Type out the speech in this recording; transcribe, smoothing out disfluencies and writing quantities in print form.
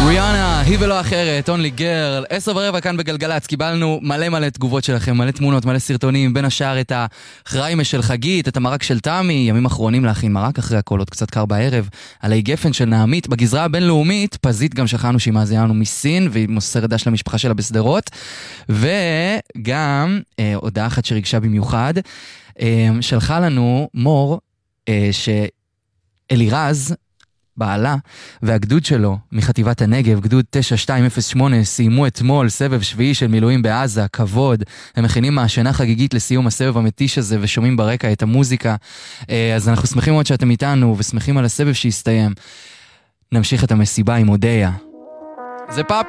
ריאנה, היא ולא אחרת, Only Girl, 10:15 כאן בגלגלץ, קיבלנו מלא תגובות שלכם, מלא תמונות, מלא סרטונים, בין השאר את החריימה של חגית, את המרק של תמי, ימים אחרונים להכין מרק אחרי הכל, עוד קצת קר בערב, עלי גפן של נעמית, בגזרה הבינלאומית, פזית גם שכחנו שהיא מאזינה לנו מסין, והיא מוסרת דש למשפחה שלה בסדרות, וגם הודעה אחת שרגשה במיוחד, שלחה לנו מור, שאלירז, בעלה והגדוד שלו מחטיבת הנגב, גדוד 9208, סיימו אתמול סבב שביעי של מילואים בעזה, כבוד, הם מכינים מעשנה חגיגית לסיום הסבב המתיש הזה ושומעים ברקע את המוזיקה, אז אנחנו שמחים מאוד שאתם איתנו ושמחים על הסבב שהסתיים. נמשיך את המסיבה עם אודיה. זה פאפ